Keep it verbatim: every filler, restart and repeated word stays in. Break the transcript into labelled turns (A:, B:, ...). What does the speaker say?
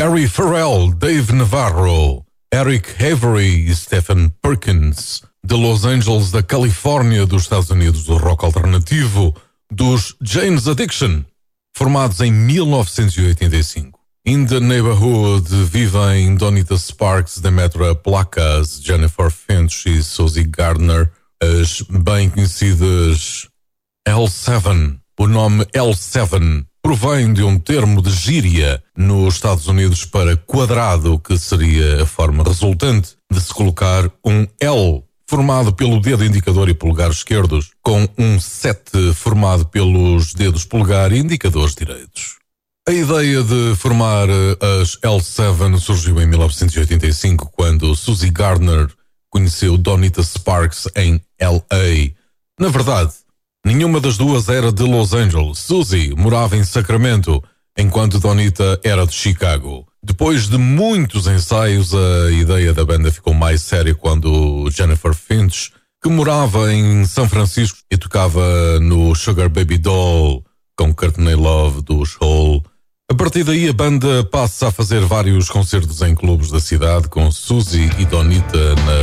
A: Perry Farrell, Dave Navarro, Eric Avery e Stephen Perkins, de Los Angeles, da Califórnia, dos Estados Unidos, do rock alternativo, dos Jane's Addiction, formados em mil novecentos e oitenta e cinco. In the Neighborhood vivem Donita Sparks, Demetra Placas, Jennifer Finch e Suzy Gardner, as bem conhecidas L sete. O nome L sete provém de um termo de gíria nos Estados Unidos para quadrado, que seria a forma resultante de se colocar um L formado pelo dedo indicador e polegar esquerdos, com um sete formado pelos dedos polegar e indicadores direitos. A ideia de formar as L sete surgiu em mil novecentos e oitenta e cinco, quando Suzy Gardner conheceu Donita Sparks em L A. Na verdade, nenhuma das duas era de Los Angeles. Suzy morava em Sacramento, enquanto Donita era de Chicago. Depois de muitos ensaios, a ideia da banda ficou mais séria quando Jennifer Finch, que morava em São Francisco e tocava no Sugar Baby Doll com Courtney Love dos Hole. A partir daí a banda passa a fazer vários concertos em clubes da cidade, com Suzy e Donita